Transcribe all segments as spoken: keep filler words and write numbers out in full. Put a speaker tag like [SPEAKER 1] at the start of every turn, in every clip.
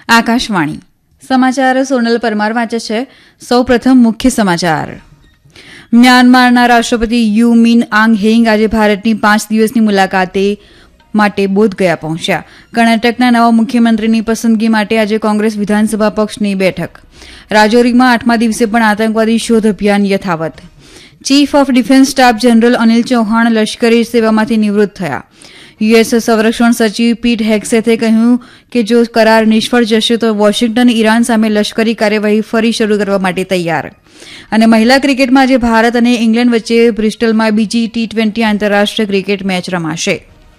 [SPEAKER 1] આકાશવાણી સમાચાર સોનલ પરમાર વાંચે છે. સૌ પ્રથમ મુખ્ય સમાચાર. મ્યાનમારના રાષ્ટ્રપતિ યુ મિન આંગ હેઇંગ આજે ભારતની પાંચ દિવસની મુલાકાતે માટે બોધગયા પહોંચ્યા. કર્ણાટકના નવા મુખ્યમંત્રીની પસંદગી માટે આજે કોંગ્રેસ વિધાનસભા પક્ષની બેઠક. રાજૌરીમાં આઠમા દિવસે પણ આતંકવાદી શોધ અભિયાન યથાવત. Chief of defence staff general Anil Chauhan લશ્કરી સેવામાંથી નિવૃત્ત થયા. યુએસ સંરક્ષણ સચિવ પીટ હેગ્સેથે કહ્યું કે જો કરાર નિષ્ફળ જશે તો વોશિંગ્ટન ઈરાન સામે લશ્કરી કાર્યવાહી ફરી શરૂ કરવા માટે તૈયાર. અને મહિલા ક્રિકેટમાં આજે ભારત અને ઇંગ્લેન્ડ વચ્ચે બ્રિસ્ટલમાં બીજી ટી ટ્વેન્ટી આંતરરાષ્ટ્રીય ક્રિકેટ મેચ રમાશે.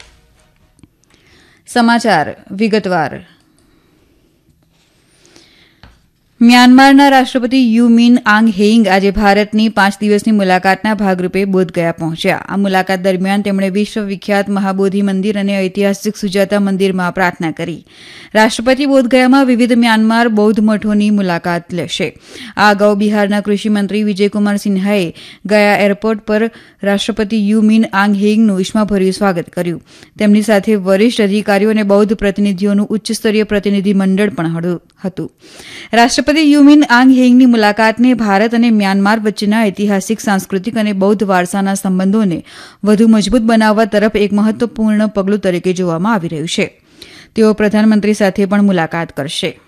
[SPEAKER 1] સમાચાર વિગતવાર. મ્યાનમારના રાષ્ટ્રપતિ યુ મિન આંગ હેઇંગ આજે ભારતની પાંચ દિવસની મુલાકાતના ભાગરૂપે બોધગયા પહોંચ્યા. આ મુલાકાત દરમિયાન તેમણે વિશ્વ વિખ્યાત મહાબોધિ મંદિર અને ઐતિહાસિક સુજાતા મંદિરમાં પ્રાર્થના કરી. રાષ્ટ્રપતિ બોધગયામાં વિવિધ મ્યાનમાર બૌદ્ધ મઠોની મુલાકાત લેશે. આ અગાઉ બિહારના કૃષિમંત્રી વિજયકુમાર સિન્હાએ ગયા એરપોર્ટ પર રાષ્ટ્રપતિ યુ મિન આંગ હેઇંગનું ઉષ્માભર્યું સ્વાગત કર્યું. તેમની સાથે વરિષ્ઠ અધિકારીઓ અને બૌદ્ધ પ્રતિનિધિઓનું ઉચ્ચસ્તરીય પ્રતિનિધિ મંડળ પણ હતું. રાષ્ટ્રપતિ યુ મિન આંગ હેઇંગની મુલાકાતને ભારત અને મ્યાનમાર વચ્ચેના ઐતિહાસિક, સાંસ્કૃતિક અને બૌદ્ધ વારસાના સંબંધોને વધુ મજબૂત બનાવવા તરફ એક મહત્વપૂર્ણ પગલું તરીકે જોવામાં આવી રહ્યું છે. તેઓ પ્રધાનમંત્રી સાથે પણ મુલાકાત કરશે.